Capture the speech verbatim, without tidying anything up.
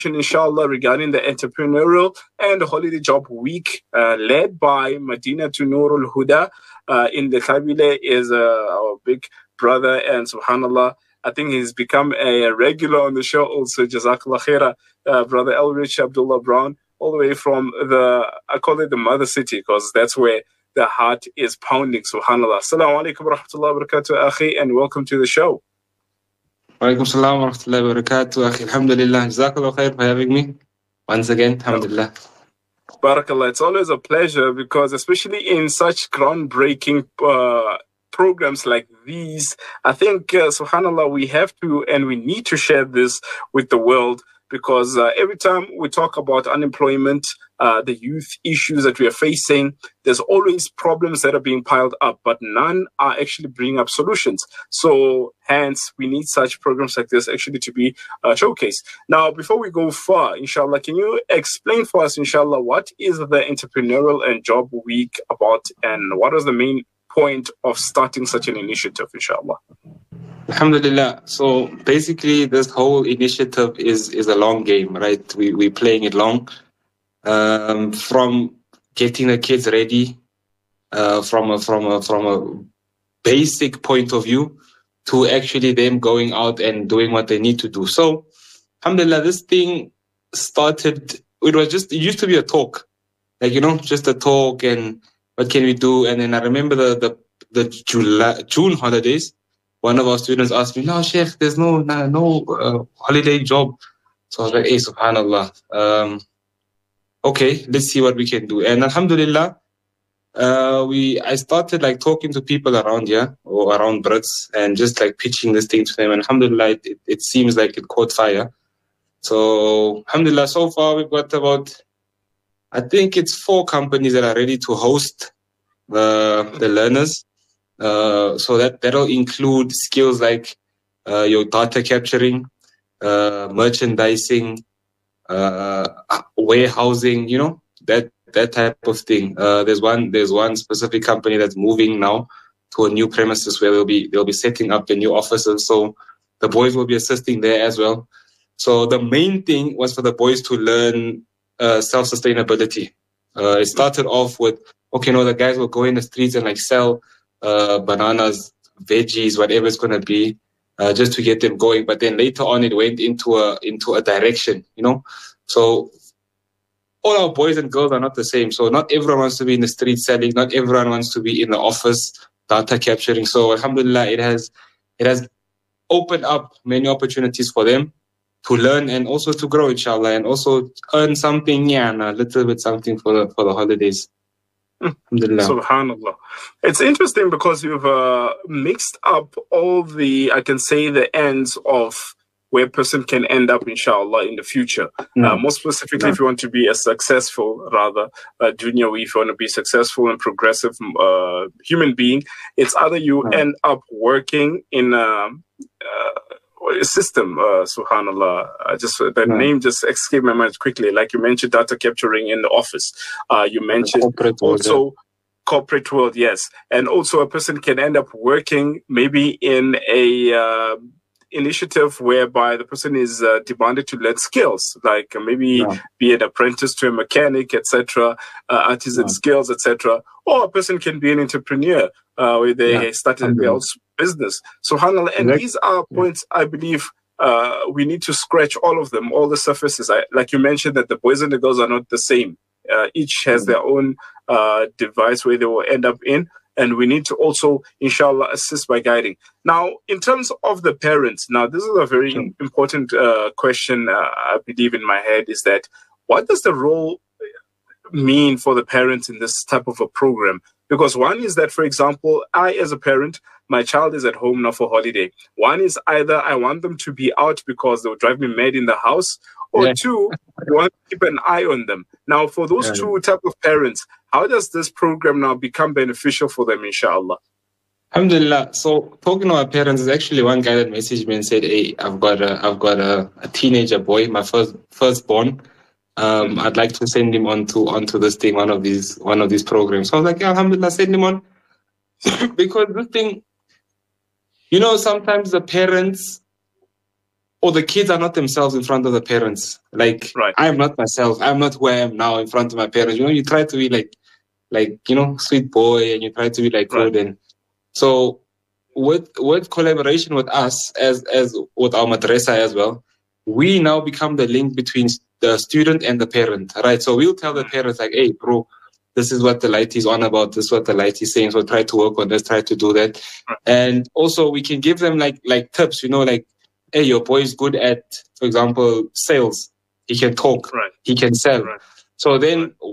inshallah, regarding the entrepreneurial and holiday job week uh, led by Madina to Nurul Huda uh, in the Kabile is uh, our big brother, and subhanallah, I think he's become a regular on the show also. Jazakallah khaira, uh, brother Elrich Abdullah Brown, all the way from the, I call it the mother city because that's where the heart is pounding, subhanallah. Assalamu alaikum wa rahmatullahi wa barakatuh, akhi, and welcome to the show. Walaikum salam wa rahmatullahi wa barakatuh, akhi. Alhamdulillah. Jazakallah khair for having me once again. Alhamdulillah. Barakallah. It's always a pleasure because especially in such groundbreaking uh, programs like these, I think, uh, subhanallah, we have to and we need to share this with the world because uh, every time we talk about unemployment, uh, the youth issues that we are facing, there's always problems that are being piled up, but none are actually bringing up solutions. So hence, we need such programs like this actually to be uh, showcased. Now, before we go far, inshallah, can you explain for us, inshallah, what is the Entrepreneurial and Job Week about and what was the main point of starting such an initiative, inshallah? Alhamdulillah. So basically, this whole initiative is is a long game, right? We we're playing it long, um, from getting the kids ready, uh, from a from a from a basic point of view, to actually them going out and doing what they need to do. So, alhamdulillah, this thing started. It was just it used to be a talk, like you know, just a talk and what can we do. And then I remember the the the July, June holidays. One of our students asked me, no, Sheikh, there's no no, no uh, holiday job. So I was like, hey, subhanallah. Um, okay, let's see what we can do. And alhamdulillah, uh, we I started like talking to people around here or around Brits and just like pitching this thing to them. And alhamdulillah, it, it, it seems like it caught fire. So alhamdulillah, so far we've got about, I think it's four companies that are ready to host the, the learners. Uh, so that, that'll include skills like uh, your data capturing, uh, merchandising, uh, warehousing, you know, that that type of thing. Uh, there's one there's one specific company that's moving now to a new premises where they'll be they'll be setting up the new offices. So the boys will be assisting there as well. So the main thing was for the boys to learn uh, self-sustainability. Uh, it started off with, okay, no, the guys will go in the streets and like sell Uh, bananas, veggies, whatever it's going to be, uh, just to get them going. But then later on, it went into a into a direction, you know. So all our boys and girls are not the same. So not everyone wants to be in the street selling. Not everyone wants to be in the office data capturing. So alhamdulillah, it has it has opened up many opportunities for them to learn and also to grow, inshallah, and also earn something, yeah, and a little bit something for the for the holidays. Subhanallah. It's interesting because you've uh, mixed up all the, I can say, the ends of where a person can end up, inshallah, in the future. Mm. Uh, more specifically, mm. if you want to be a successful, rather, uh, junior, if you want to be successful and progressive uh, human being, it's either you mm. end up working in a, uh, system, uh, subhanallah. I just that yeah. name just escaped my mind quickly. Like you mentioned, data capturing in the office. Uh, you mentioned corporate also world, yeah. corporate world, yes, and also a person can end up working maybe in a uh, initiative whereby the person is uh, demanded to learn skills, like uh, maybe yeah. be an apprentice to a mechanic, et cetera, uh, artisan yeah. skills, et cetera. Or a person can be an entrepreneur uh, where they yeah. started their own business. Subhanallah. And these are points, I believe, uh, we need to scratch all of them, all the surfaces. I, like you mentioned that the boys and the girls are not the same. Uh, each has their own uh, device where they will end up in. And we need to also, inshallah, assist by guiding. Now, in terms of the parents, now this is a very sure. important uh, question, uh, I believe in my head, is that what does the role mean for the parents in this type of a program? Because one is that, for example, I as a parent, my child is at home now for holiday. One is either I want them to be out because they'll drive me mad in the house, or yeah. two, I want to keep an eye on them. Now, for those yeah. two type of parents, how does this program now become beneficial for them, inshallah? Alhamdulillah. So talking to our parents, there's actually one guy that messaged me and said, hey, I've got a, I've got a, a teenager boy, my first firstborn. Um, I'd like to send him onto onto this thing, one of these one of these programs. So I was like, yeah, alhamdulillah, send him on. Because this thing, you know, sometimes the parents or the kids are not themselves in front of the parents. Like, right. I'm not myself. I'm not who I am now in front of my parents. You know, you try to be like, like, you know, sweet boy, and you try to be like good. Right. And so with, with collaboration with us as, as with our madrasa as well, we now become the link between the student and the parent, right? So we'll tell the parents like, hey, bro, this is what the light is on about. This is what the light is saying. So try to work on this, try to do that. And also we can give them like, like tips, you know, like, hey, your boy is good at, for example, sales. He can talk. Right. He can sell. Right. So then